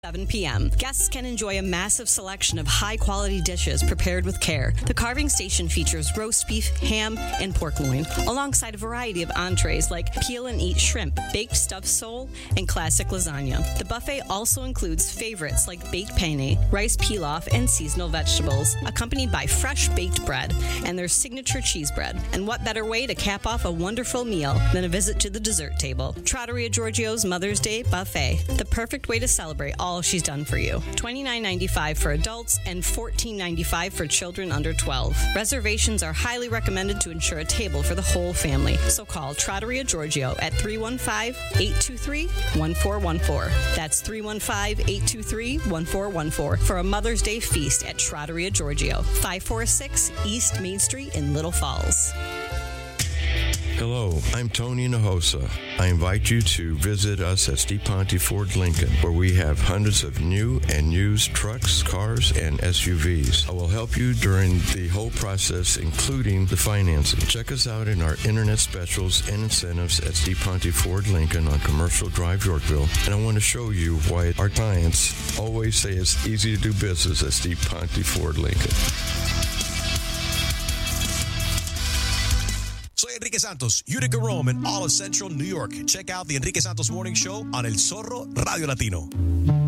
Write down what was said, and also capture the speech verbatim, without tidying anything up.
seven p.m. Guests can enjoy a massive selection of high-quality dishes prepared with care. The carving station features roast beef, ham, and pork loin, alongside a variety of entrees like peel and eat shrimp, baked stuffed sole, and classic lasagna. The buffet also includes favorites like baked penne, rice pilaf, and seasonal vegetables, accompanied by fresh baked bread and their signature cheese bread. And what better way to cap off a wonderful meal than a visit to the dessert table? Trattoria Giorgio's Mother's Day Buffet, the perfect way to celebrate all she's done for you. twenty-nine ninety-five for adults and fourteen ninety-five for children under twelve. Reservations are highly recommended to ensure a table for the whole family. So call Trattoria Giorgio at three one five, eight two three, one four one four. That's three one five, eight two three, one four one four for a Mother's Day feast at Trattoria Giorgio, five forty-six East Main Street in Little Falls. Hello, I'm Tony Nahosa. I invite you to visit us at Steve Ponte Ford Lincoln, where we have hundreds of new and used trucks, cars, and S U Vs. I will help you during the whole process, including the financing. Check us out in our internet specials and incentives at Steve Ponte Ford Lincoln on Commercial Drive, Yorkville. And I want to show you why our clients always say it's easy to do business at Steve Ponte Ford Lincoln. Soy Enrique Santos, Utica Rome, and all of Central New York. Check out the Enrique Santos Morning Show on El Zorro Radio Latino.